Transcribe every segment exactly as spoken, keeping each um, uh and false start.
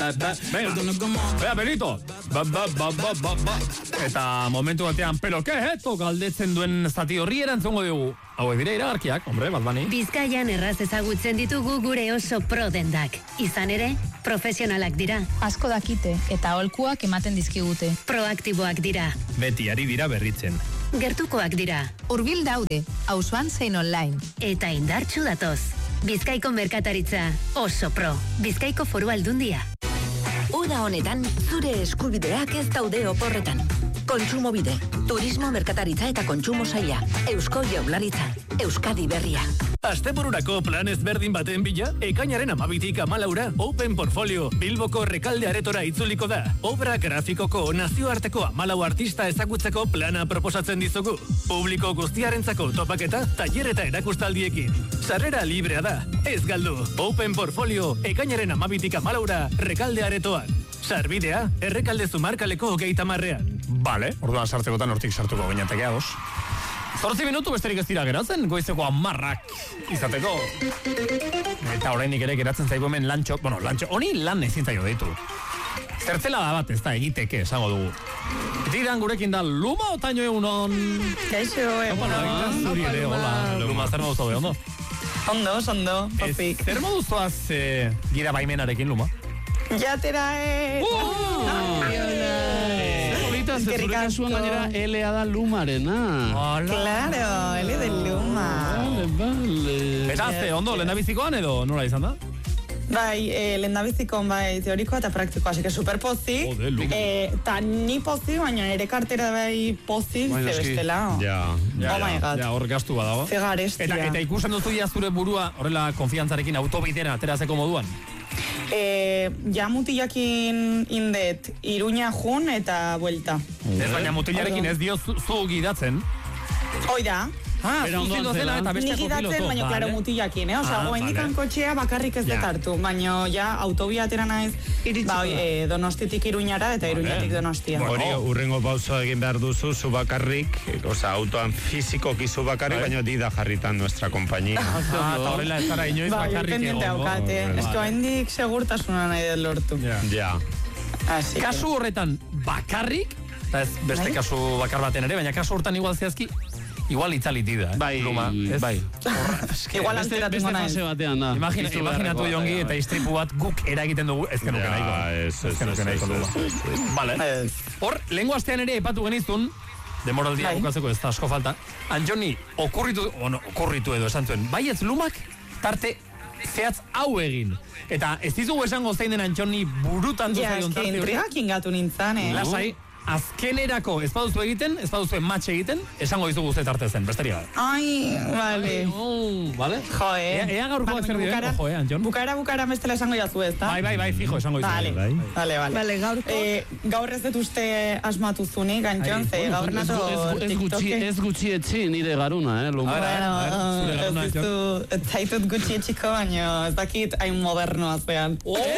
Venga, venga, Benito. Ba, ba, ba, ba, ba, ba. Eta momentu batean, pero ¿qué es esto? Galdetzen duen zati horri erantzungo dugu. Hauek dira iragarkiak, hombre, bat bani. Bizkaian erraz ezagutzen ditugu gure oso pro dendak. Izan ere, profesionalak dira. Asko dakite eta aholkuak ematen dizkigute. Proaktiboak dira. Beti ari dira berritzen. Gertukoak dira. Hurbil daude, auzoan zein online. Eta indartsu datoz. Bizkaiko merkataritza oso pro. Bizkaiko Foru Aldundia. Uda honetan, zure eskubideak ez daude oporretan. Kontsumobide, turismo, merkataritza eta kontsumo saila. Eusko Jaurlaritza, Euskadi Berria. Astebururako plan ezberdin baten bila, ekainaren amabitik amalaura, Open Portfolio, Bilboko Rekalde Aretora itzuliko da. Obra grafikoko nazioarteko amalau artista ezagutzeko plana proposatzen dizugu. Publiko guztiarentzako topaketa, tailer eta erakustaldiekin. Sarrera librea da, ez galdu. Open Portfolio, ekainaren amabitik amalaura, Rekalde Aretoan. Sarbidea, Errekalde Zumarkaleko hogeita marrean. Vale, orduan sartzekotan hortik sartuko gainateke ados. Zortzi minutu besterik ez dira geratzen, goizeko amarrak izateko. Eta orainik ere geratzen zaigu hemen lantxo, bueno, lantxo, honi lan ezin zaio deitu. Zertzela da bat, ez da, egiteke, esango dugu. Tiran gurekin da Luma Otaño egunon. Kaixo, egunon. Zuri ere, hola. Luma, zer moduz zaude, ondo? Ondo, ondo, pozik. Zer moduz zoaz eh, gira baimenarekin, Luma? Jatera, eh! Zure kasuan gainera L-a da Lumarena. Claro, L de Luma. Vale, vale. Eta azte, ondo, lehendabizikoan edo nola izan da? Bai, eh, lehendabizikoan bai teorikoa eta praktikoa, así que super pozik. Eh, ta ni pozik, baina ere kartera bai pozik, ze bestela. Ja, ja, oh my God. Ja, hor gastu badago. Ze garestia. Eta, eta ikusten duzu ja zure burua, horrela konfiantzarekin autobidera ateratzeko moduan? Eh, ja mutilakin indet Iruña jun eta buelta. Ez baina mutilarekin ez dio zu, zu gidatzen. Oida. Ah, zuzindo zela eta beste kopiloto. Ni gidatzen, baina, klaro, mutilakin, eh? Osa, ah, goendikan vale. Kotxea bakarrik ez ja. Detartu, baina ja autobia atera naiz, ba, e, Donostitik Iruñara eta Iruñatik Donostia. Hori, bueno, urrengo pauso egin behar duzu, zu bakarrik, osa, autoan fizikoki zu bakarrik, baina dida jarritan nuestra compañía. Ah, eta horrela ez zara inoiz ba, bakarrik egon. Ba, pendiente haukate, ez que oendik segurtasuna nahi dut lortu. Ja. Ja. Así kasu horretan bakarrik, eta ez beste kasu bakar baten ere, baina kasu horretan igual zehazki, igual itzaliti da, eh? Bai, Luma, ez? Bai. Igual alteratu beste fase batean da. Imagina, imaginatu jongi eta istripu bat guk eragiten dugu, ez genuke nahiko. Ja, ez, ez, ez. Vale. Hor, lehengo astean ere epatu genizun, demoraldia bukatzeko ez da asko falta, Antxoni, okurritu, bueno, okurritu edo esan zuen, baietz Lumak, tarte zehatz hau egin. Eta ez dizugu esango zein den Antxoni burutan duzaion tarte hori. Ja, ez que intrigak ingatu nintzen, eh? Lasai, azkenerako ez baduzu egiten, ez baduzu match egiten, esango dizugu ze tarte zen, besteria. Ai, vale. Oh, vale. Jo, eh. Ea, ea gaurkoak zer dio, ojo, eh, Antxon. Bukara, bukara bestela esango jazu ez, da? Bai, bai, bai, fijo, esango dizugu. Vale, vale, vale. Vale, gaurko. Eh, gaur ez dut uste asmatu zunik, Antxon, ze gaur nato TikToke. Ez gutxi etxi nire garuna, eh, Luma. Bueno, ez ditu, ez zaitut gutxi etxiko, baina ez dakit hain modernoa zean.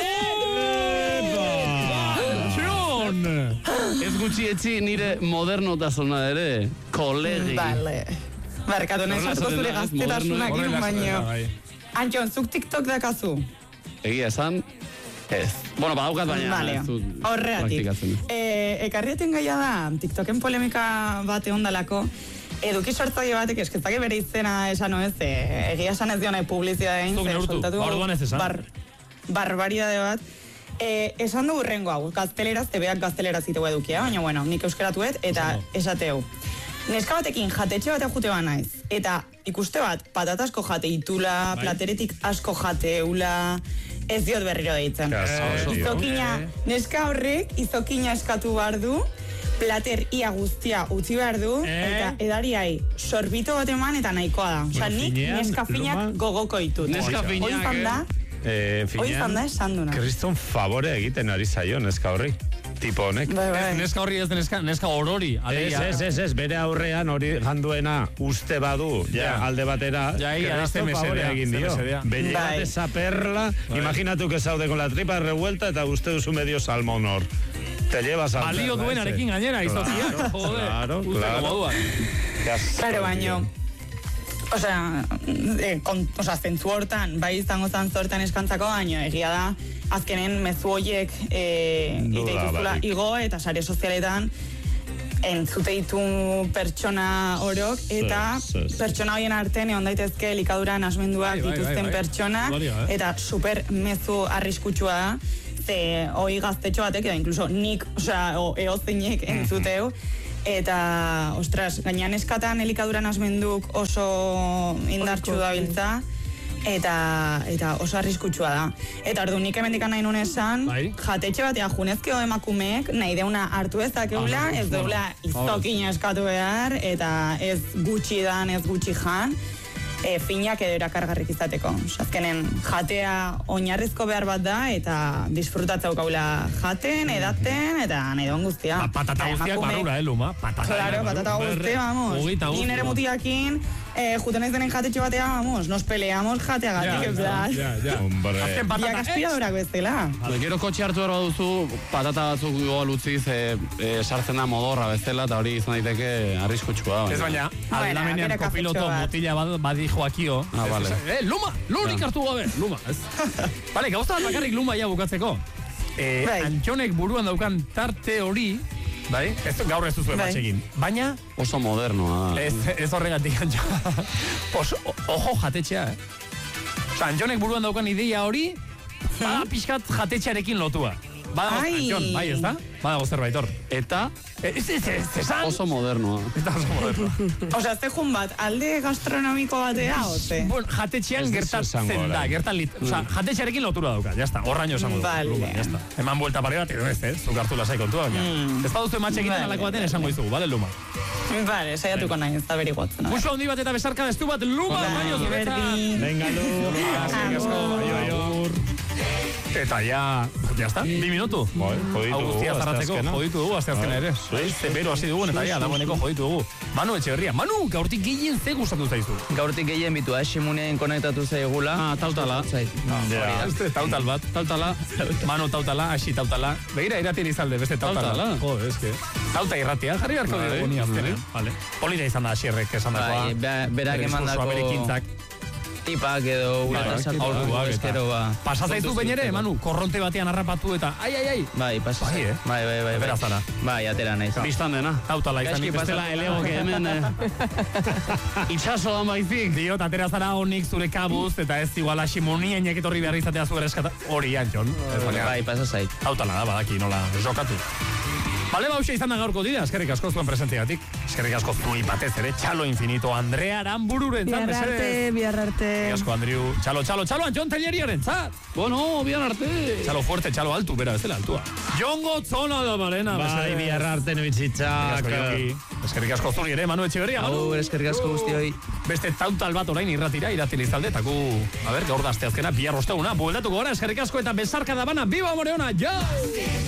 Ez gutxi etxi nire modernotasuna ere, kolegi. Vale. Barkatu, nahi sartuko zure gaztetasunak irun baino. Antxon, zuk TikTok dakazu? Egia esan, ez. Bueno, badaukat baina. Vale, horreatik. Eh, ekarrieten gaia da, TikToken polemika bate ondalako, eduki sortzaile batek esketzake bere izena esan ez, egia esan ez diona publizia egin, soltatu bar, barbaridade bat. Eh, esan du urrengo hau, gazteleraz, tebeak gazteleraz itegu edukia, baina bueno, nik euskeratuet, eta esateu. Neska batekin jatetxe batean jute ba naiz, eta ikuste bat, patata asko jate itula, plateretik asko jateula, ez diot berriro deitzen. Izokina, neska horrek, izokina eskatu behar du, plater ia guztia utzi behar du, eta edariai sorbito bat eman eta nahikoa da. Osa, nik neska finak gogoko ditut. Neska finak, Eh, finean, kriston favore egiten ari zaio neska horri, tipo honek. Bai, bai. Neska horri ez neska, neska orori. Ez, ez, ez, ez, bere aurrean hori janduena uste badu, ja, alde batera, ja, kriston favore egin dio. Bellegate esa perla, imaginatu que zaude con la tripa revuelta eta uste duzu medio salmón hor. Te llevas al... Balio duenarekin gainera, izotia. Claro, claro. Claro, baino. Osea, e, kon, osea, zentzu hortan, bai izango zan zortan eskantzako, baina egia da, azkenen mezu horiek e, ite dituzula igo eta sare sozialetan entzute ditu pertsona orok, eta sí, sí, sí. pertsona horien artean egon daitezke elikadura nasmenduak bai, bai, dituzten bai, bai. pertsona, Baria, eh? eta super mezu arriskutsua da, ze hoi gaztetxo batek, edo incluso nik, osea, o eozeinek entzuteu, eta, ostras, gainean eskatan elikadura nasmenduk oso indartsu dabiltza, eta eta oso arriskutsua da. Eta ordu nik hemendik nahi nun esan, bai. jatetxe batea junezkeo emakumeek nahi deuna hartu ezakeula, Ah, ez deula izokin eskatu behar, eta ez gutxi dan, ez gutxi jan, e, finak edo erakargarrik izateko. Azkenen jatea oinarrizko behar bat da, eta disfrutatzeu gaula jaten, edaten, eta nahi duen guztia. Pa, patata Eta guztiak emakumeek- barrura, eh, Luma? Patata, Claro, patata guztia, vamos. Hogeita Ni nere guztia. mutiakin, eh, juten ez denen jatetxe batea, vamos, nos peleamos jateagatik, en plan. Ja, ja. Hombre. Azken Biak patata, aspiradorak bezala. Gero kotxe hartu behar baduzu, patata batzuk igual utziz, e, e, sartzen da modorra bezala, eta hori izan daiteke arriskutsua. Ez baina, aldamenean bere kopiloto kafetxo bat. mutila bad, badijo akio. Ah, Ez, vale. ez, Eh, Luma, lurik hartu gabe, Luma, ez. Bale, gauza bat bakarrik Luma ja bukatzeko. Eh, Bai. Antxonek buruan daukan tarte hori, bai? Ez, gaur ez duzu Bai. ematxegin. Baina, Oso modernoa da. ez, ez horregatik Antxo. Oso, ojo jatetxea, eh? Osa, Antxonek buruan daukan ideia hori, bada pixkat jatetxearekin lotua. Badago, Ai. Antxon, bai, ez da? Badago zerbait hor. Eta Eh, Ez, ez, ez, esan? oso modernoa. Ez da oso moderno. Osea, ez jun bat, alde gastronomiko batea, oze? Bueno, jatetxean Ez dizu gertatzen esango da, orain. gertan lit... Osa, jatetxearekin lotura dauka, jazta, horraino esango du. Vale. Luma, jazta. Eman buelta pare bat, edo ez, eh? Zuk hartu lasai kontua, baina. Mm. Ez baduzu ematxe egiten Vale. alako baten esango izugu, bale, Luma? Vale, saiatuko nahi, ez da beriguatzen. Musu handi bat eta besarka destu bat, Luma, Bai, baino zuretzat. berdin. Venga, Lur. Eskerrik asko, aio, aio. Eta ja, ya está, bi minutu. Bai, joditu Hau guztia dugu, zarratzeko, asteazkena. joditu dugu, asteazkena ere. Sí, Ze bero hasi dugun, eta ja, dagoeneko joditu dugu. Manu Etxeberria, Manu, gaurtik gehien ze gustatu zaizu? Gaurtik gehien bitu, Simunen konektatu zaigula. Ah, tautala. Ja. Este tautal bat, tautala, Manu tautala, Asi tautala. Begira iratien izalde, beste tautala. Tautala. Jo, eske. Tauta irratia, jarri beharko Bai, dugu ni azkenean. bai. Vale. Polita izan da Asierrek esan dakoa. Bai, be- berak bere diskursoa, emandako- bere ekintzak. Tipak edo Bai, urata sartu. aholkuak eta- Eskero, ba. Pasa zaizu baina ere, Manu, korronte batean harrapatu eta ai, ai, ai. Bai, pasa. Bai, eh? Bai, bai, bai. Bera bai. zara. Bai, atera naiz. Bistan dena. Tautala izan Gaizki bestela pasatu. elegoke hemen. Eh. Itxaso da baizik. Diot, atera zara honik zure kabuz, eta ez igual asimonien etorri behar izatea zure eskata. Hori, Antxon. Ez baina, Bai, pasa zait. tautala da, badaki, nola, jokatu. Bale, bauxe izan da gaurko dira, eskerrik asko zuen presentziatik. Eskerrik asko zuri batez ere, Txalo Infinito, Andrea Aranbururen zan, Bihar arte, mesedez. bihar arte. Eskerrik asko, Andriu. Txalo, txalo, txalo, Antxon Telleriaren, zat. Bueno, bian arte. Txalo fuerte, txalo altu, bera, bezala altua. Jongo Tzona da, Malena, Bai, mesedez. bihar arte Eskerrik noitzitzak. asko, Jongi. Eskerrik asko zuri ere, Manu Etxeberria. Manu. Hau, eskerrik asko guztioi. Beste tautal bat orain irratira, iratil izalde, eta gu, a ber, gaur da asteazkena, bihar osteguna, bueldatuko gara, eskerrik asko eta besarka da bana, biba Moreona, jau!